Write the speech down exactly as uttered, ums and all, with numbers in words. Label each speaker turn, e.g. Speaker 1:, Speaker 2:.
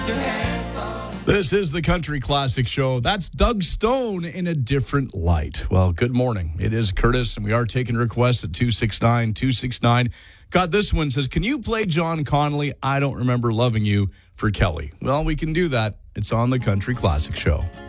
Speaker 1: This is the Country Classic Show. That's Doug Stone in a different light. Well, good morning. It is Curtis, and we are taking requests at two six nine, two six nine. Got this one, says, can you play John Connolly, I Don't Remember Loving You, for Kelly? Well, we can do that. It's on the Country Classic Show.